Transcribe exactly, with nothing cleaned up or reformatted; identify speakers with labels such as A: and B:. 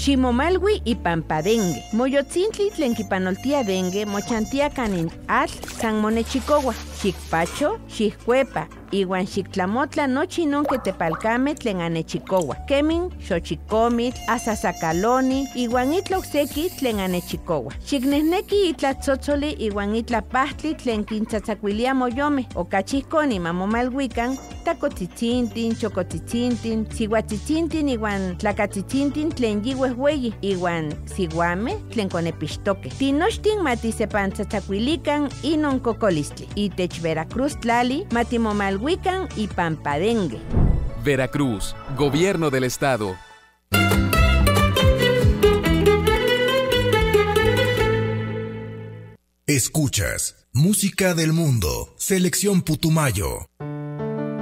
A: Ximomalwi y Pampadengue. Moyotzintli tlen kipanoltia dengue mochantia kanin atl san monechicowa. Xikpacho, xikcuepa, iwan xiktlamotla nochi non que tepalcame tlen anechicowa. Kemin, xochicomitl, asasacaloni, iwan itla okseki tlen anechicowa. Xiknehneki itla tzotzoli iwan itla pahtli tlen kintzatzakuilia moyome. Okachihkoni mamomalwikan, takotzitzintin, chokotzitzintin, sihuatzitzintin iwan tlakatzitzintin tlen yiwehweyi, iwan siwame tlen konepixtoke. Tinochtin matisepantzatzakuilikan inon kokolistli. Itech Veracruz tlali, matimomalwikan y Pampadengue.
B: Veracruz, Gobierno del Estado.
C: Escuchas Música del Mundo, Selección Putumayo.